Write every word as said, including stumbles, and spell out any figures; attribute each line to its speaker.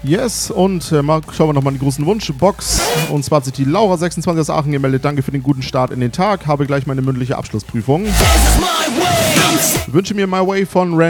Speaker 1: Yes, und äh, mal schauen wir nochmal in die großen Wunschbox. Und zwar hat sich die Laura sechsundzwanzig aus Aachen gemeldet. Danke für den guten Start in den Tag. Habe gleich meine mündliche Abschlussprüfung. Wünsche mir My Way von Ren.